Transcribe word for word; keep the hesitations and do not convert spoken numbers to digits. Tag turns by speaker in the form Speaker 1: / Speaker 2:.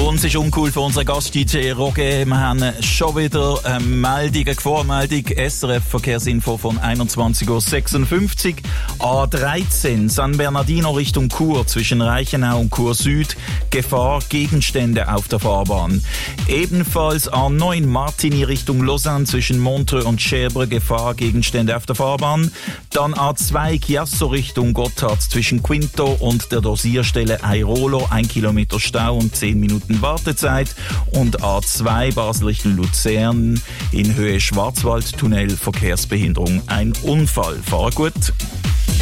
Speaker 1: Und es ist uncool für unseren Gast-D J Roger. Wir haben schon wieder eine Meldung, eine Vormeldung. S R F-Verkehrsinfo von einundzwanzig Uhr sechsundfünfzig. A dreizehn, San Bernardino Richtung Chur, zwischen Reichenau und Chur Süd. Gefahr, Gegenstände auf der Fahrbahn. Ebenfalls A neun, Martigny Richtung Lausanne, zwischen Montreux und Cherbourg. Gefahr, Gegenstände auf der Fahrbahn. Dann A zwei, Chiasso Richtung Gotthard, zwischen Quinto und der Dosierstelle Airolo. Ein Kilometer Stau und zehn Minuten Wartezeit. Und A zwei, Basel Richtung Luzern, in Höhe Schwarzwaldtunnel, Verkehrsbehinderung, ein Unfall. Fahr gut.